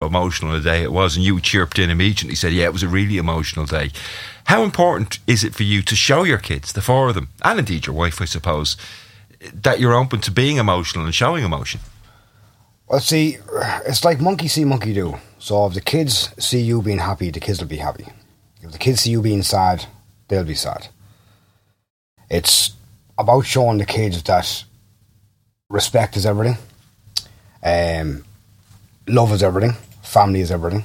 emotional a day it was, and you chirped in immediately, said, yeah, it was a really emotional day. How important is it for you to show your kids, the four of them, and indeed your wife, I suppose, that you're open to being emotional and showing emotion? Well, see, it's like monkey see, monkey do. So if the kids see you being happy, the kids will be happy. If the kids see you being sad, they'll be sad. It's about showing the kids that respect is everything. Love is everything. Family is everything.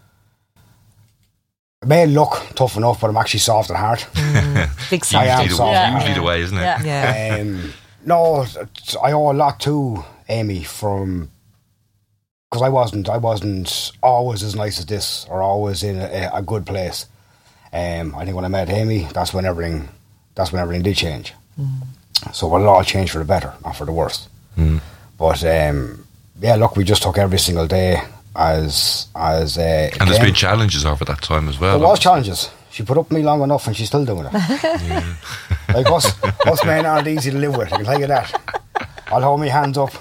It may look tough enough, but I'm actually soft at heart. Big soft. Usually the way, isn't it? Yeah. No, I owe a lot to Amy because I wasn't always as nice as this or always in a good place. I think when I met Amy, that's when everything did change. So it'll all change for the better, not for the worse. But look, we just took every single day as and there's been challenges over that time as well. There was challenges. She put up with me long enough, and she's still doing it. Like us men aren't easy to live with, I can tell you that. I'll hold my hands up.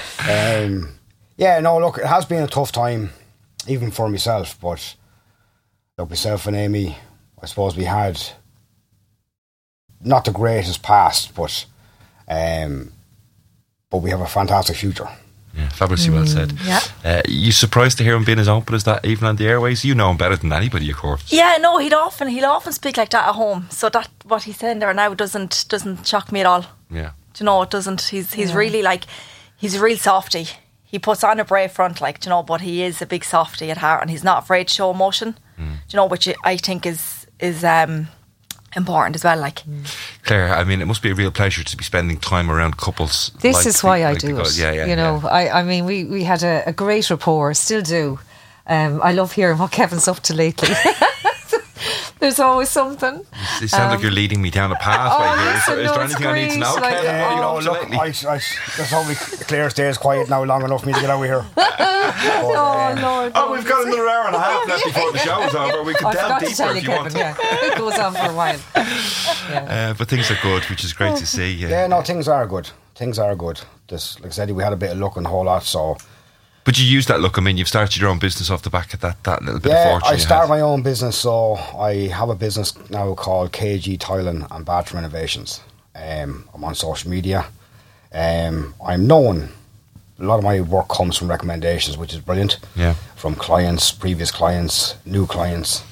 Look, it has been a tough time, even for myself. But look, myself and Amy, I suppose we had not the greatest past, but we have a fantastic future. Yeah, fabulously well said. Yeah. You surprised to hear him being as open as that, even on the airways? You know him better than anybody, of course. Yeah, no, he'll often speak like that at home. So that what he's saying there now doesn't shock me at all. Yeah. Do you know, it doesn't. He's really like, he's a real softie. He puts on a brave front, like, do you know, but he is a big softie at heart, and he's not afraid to show emotion. Do you know, which I think is important as well. Like, Claire, I mean, it must be a real pleasure to be spending time around couples. This is why I do it. Yeah, you know, I mean, we had a great rapport, still do. I love hearing what Kevin's up to lately. There's always something. It sounds like you're leading me down a path right here. Is there anything I need to know, like, Kevin? Let's hope Claire stays quiet now long enough for me to get out of here. Lord. Oh, we've got another hour and a half left before the show is over. We could delve deeper if you want. Yeah. It goes on for a while. But things are good, which is great to see. Things are good. Things are good. Just, like I said, we had a bit of luck and a whole lot, so... But you use that look. I mean, you've started your own business off the back of that little bit of fortune. I started my own business, so I have a business now called KG Tiling and Bath Renovations. I'm on social media. I'm known. A lot of my work comes from recommendations, which is brilliant. Yeah. From clients, previous clients, new clients.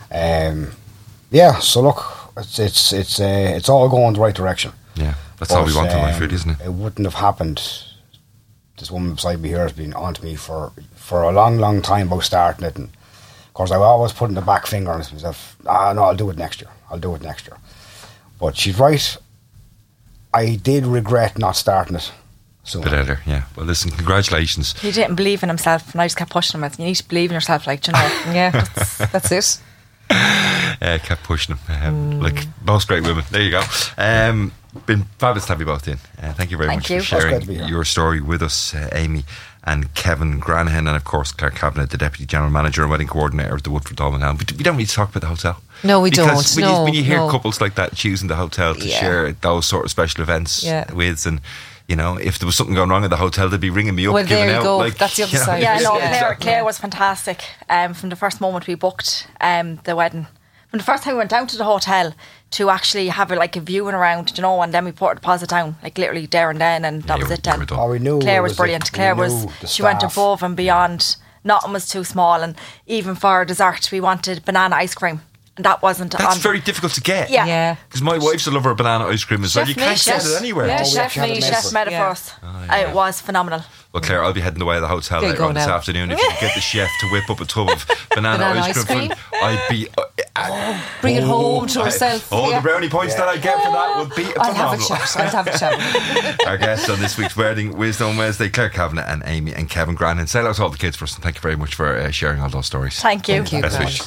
So look, it's all going the right direction. Yeah, that's all we want in life, really, isn't it? It wouldn't have happened. This woman beside me here has been on to me for a long, long time about starting it, and of course I was always putting the back finger on myself. No, I'll do it next year. But she's right. I did regret not starting it sooner. Bit earlier, yeah. Well, listen, congratulations. He didn't believe in himself, and I just kept pushing him. You need to believe in yourself, like, do you know. Yeah, that's it. Kept pushing him, like most great women. There you go. Been fabulous to have you both in. Thank you very much for sharing your story with us, Amy and Kevin Granahan, and of course Claire Kavanagh, the Deputy General Manager and Wedding Coordinator of the Woodford Dolmen Helm. We don't need to talk about the hotel. No, we because don't. When you hear couples like that choosing the hotel to share those sort of special events with, and you know, if there was something going wrong at the hotel, they'd be ringing me up. Well, there you go. Like, that's the other side. Yeah, no, Claire was fantastic. From the first moment we booked the wedding, from the first time we went down to the hotel to actually have a viewing around, you know, and then we put a deposit down, like literally there and then, and that was it then. We knew Claire was brilliant. She went above and beyond. Nothing was too small, and even for dessert we wanted banana ice cream. And that wasn't. That's very difficult to get. Yeah. Because my wife's a lover of banana ice cream as well. You can't get it anywhere. Yeah, Chef made it for us. It was phenomenal. Well, Claire, I'll be heading away to the hotel later on this afternoon. If you can get the chef to whip up a tub of banana ice cream, I'd be. Bring it home to herself. The brownie points that I get for that would be phenomenal. I'll have a chat. Our guests on this week's Wedding Wisdom Wednesday, Claire Kavanagh and Amy and Kevin Granahan. Say hello to all the kids first, and thank you very much for sharing all those stories. Thank you. Best wishes.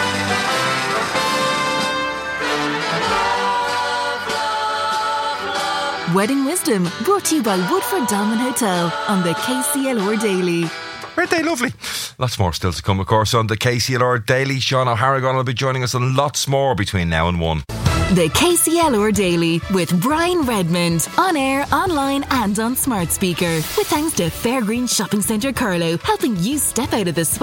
Wedding Wisdom, brought to you by Woodford Dolmen Hotel on the KCLR Daily. Weren't they lovely? Lots more still to come, of course, on the KCLR Daily. Sean O'Harrigan will be joining us on lots more between now and 1. The KCLR Daily with Brian Redmond. On air, online and on smart speaker. With thanks to Fairgreen Shopping Centre Carlow, helping you step out of the